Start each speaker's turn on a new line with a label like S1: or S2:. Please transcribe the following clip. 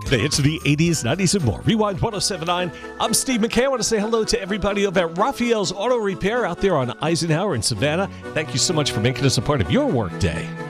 S1: The hits of the 80s, 90s, and more. Rewind 1079. I'm Steve McKay. I want to say hello to everybody over at Raphael's Auto Repair out there on Eisenhower in Savannah. Thank you so much for making us a part of your workday.